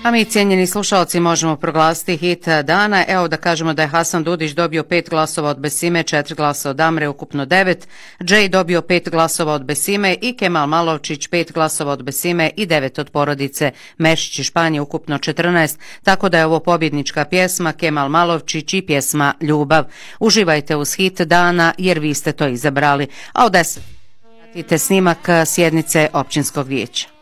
A mi, cijenjeni slušalci, možemo proglasiti hit dana. Evo da kažemo da je Hasan Dudić dobio 5 glasova od Besime, 4 glasa od Amre, ukupno 9. Džej dobio 5 glasova od Besime i Kemal Malovčić 5 glasova od Besime i 9 od porodice Mešić i Španje, ukupno 14. Tako da je ovo pobjednička pjesma Kemal Malovčić i pjesma Ljubav. Uživajte uz hit dana jer vi ste to izabrali. A od 10 pratite snimak sjednice općinskog vijeća.